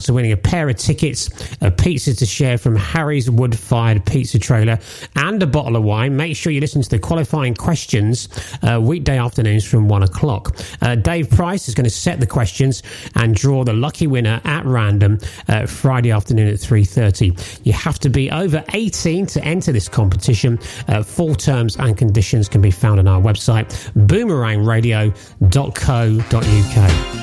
to winning a pair of tickets, a pizza to share from Harry's Wood-Fired Pizza Trailer, and a bottle of wine. Make sure you listen to the qualifying questions weekday afternoons from 1 o'clock. Dave Price is going to set the questions and draw the lucky winner at random Friday afternoon at 3:30. You have to be over 18 to enter this competition. Full terms and conditions can be found on our website, boomerangradio.co.uk.